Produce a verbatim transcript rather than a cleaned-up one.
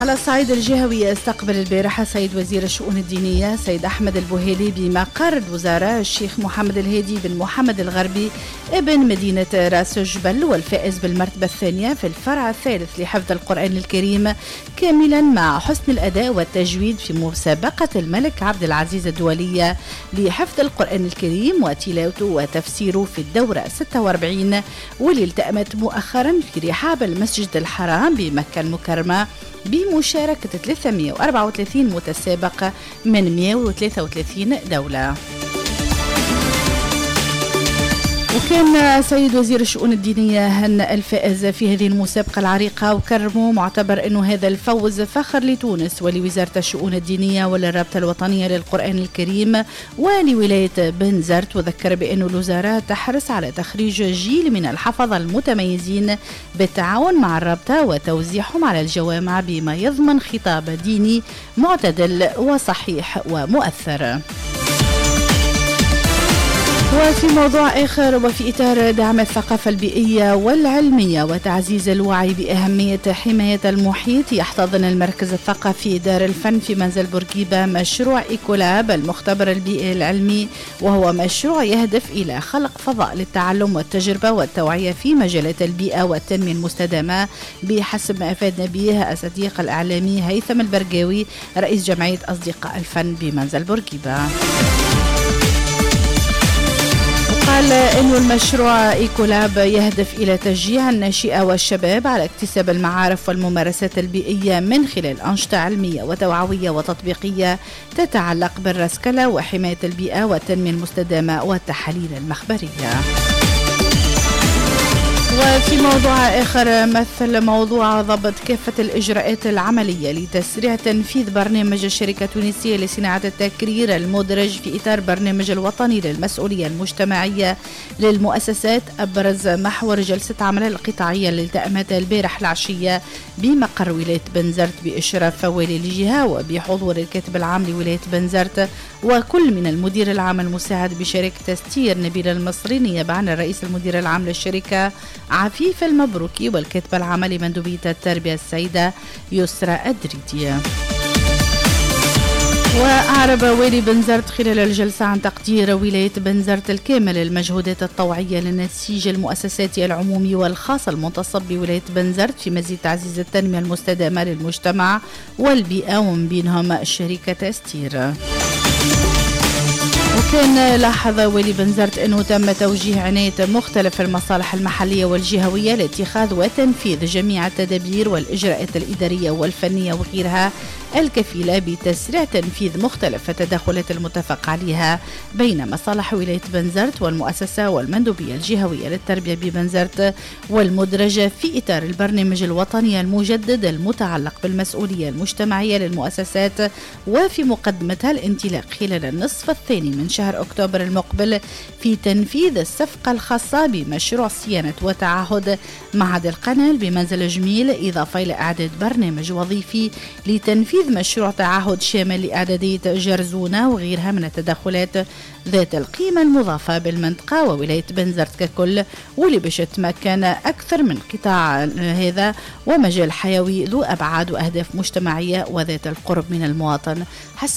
على الصعيد الجهوي استقبل البارحة سيد وزير الشؤون الدينية سيد أحمد البوهيلي بمقر الوزارة الشيخ محمد الهادي بن محمد الغربي ابن مدينة راس جبل والفائز بالمرتبة الثانية في الفرع الثالث لحفظ القرآن الكريم كاملا مع حسن الأداء والتجويد في مسابقة الملك عبد العزيز الدولية لحفظ القرآن الكريم وتلاوته وتفسيره في الدورة ستة وأربعين واللي التأمت مؤخرا في رحاب المسجد الحرام بمكة المكرمة بمشاركة ثلاثمئة وأربعة وثلاثين متسابق من مئة وثلاثة وثلاثين دولة. وكان سيد وزير الشؤون الدينية هنأ الفائز في هذه المسابقة العريقة وكرمه، معتبر أنه هذا الفوز فخر لتونس ولوزارة الشؤون الدينية وللرابطة الوطنية للقرآن الكريم ولولاية بنزرت، وذكر بأن الوزارة تحرص على تخريج جيل من الحفظة المتميزين بالتعاون مع الرابطة وتوزيعهم على الجوامع بما يضمن خطاب ديني معتدل وصحيح ومؤثر. وفي موضوع آخر، وفي إطار دعم الثقافة البيئية والعلمية وتعزيز الوعي بأهمية حماية المحيط، يحتضن المركز الثقافي دار الفن في منزل بورقيبة مشروع إيكولاب المختبر البيئي العلمي، وهو مشروع يهدف إلى خلق فضاء للتعلم والتجربة والتوعية في مجالات البيئة والتنمية المستدامة، بحسب ما أفادنا به الصديق الإعلامي هيثم البرقاوي رئيس جمعية أصدقاء الفن بمنزل بورقيبة. قال إنه المشروع إيكولاب يهدف إلى تشجيع الناشئة والشباب على اكتساب المعارف والممارسات البيئية من خلال أنشطة علمية وتوعوية وتطبيقية تتعلق بالرسكلة وحماية البيئة والتنمية المستدامة والتحاليل المخبرية. وفي موضوع آخر، مثل موضوع ضبط كافة الإجراءات العملية لتسريع تنفيذ برنامج الشركة التونسية لصناعة التكرير المدرج في إطار برنامج الوطني للمسؤولية المجتمعية للمؤسسات، أبرز محور جلسة عمل القطاعية اللي التأمت البارح العشية بمقر ولاية بنزرت بإشراف والي الجهة وبحضور الكاتب العام لولاية بنزرت وكل من المدير العام المساعد بشركة تستير نبيل المصري نيابة عن الرئيس المدير العام للشركة عفيف المبروكي والكاتبة العامة لمندوبية التربية السيدة يسرى الدريدية. وأعرب والي بنزرت خلال الجلسة عن تقدير ولاية بنزرت الكامل للمجهودات الطوعية للنسيج المؤسساتي العمومي والخاص المنتصب بولاية بنزرت في مزيد تعزيز التنمية المستدامة للمجتمع والبيئة ومن بينهم شركة تستير. وكان لاحظ والي بنزرت أنه تم توجيه عناية مختلف المصالح المحلية والجهوية لاتخاذ وتنفيذ جميع التدابير والإجراءات الإدارية والفنية وغيرها الكفيلة بتسريع تنفيذ مختلف التدخلات المتفق عليها بين مصالح ولاية بنزرت والمؤسسة والمندوبية الجهوية للتربية ببنزرت والمدرجة في إطار البرنامج الوطني المجدد المتعلق بالمسؤولية المجتمعية للمؤسسات، وفي مقدمتها الانطلاق خلال النصف الثاني من شهر أكتوبر المقبل في تنفيذ الصفقة الخاصة بمشروع صيانة وتعهد معهد القنال بمنزل جميل، إضافة إلى إعداد برنامج وظيفي لتنفيذ مشروع تعهد شامل لإعدادية جرزونة وغيرها من التدخلات ذات القيمة المضافة بالمنطقة وولاية بنزرت ككل، واللي باش تتمكن أكثر من قطاع هذا ومجال حيوي ذو أبعاد وأهداف مجتمعية وذات القرب من المواطن حسب